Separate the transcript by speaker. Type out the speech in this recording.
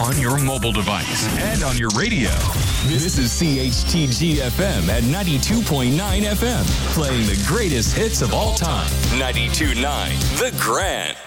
Speaker 1: on your mobile device and on your radio.
Speaker 2: This is CHTG FM at 92.9 FM, playing the greatest hits of all time. 92.9 The Grand.